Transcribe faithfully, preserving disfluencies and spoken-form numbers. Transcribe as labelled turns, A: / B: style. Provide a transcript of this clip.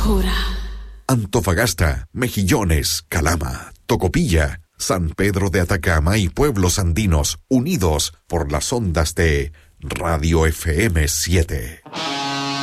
A: hora.
B: Antofagasta, Mejillones, Calama, Tocopilla, San Pedro de Atacama y pueblos andinos unidos por las ondas de Radio F M siete.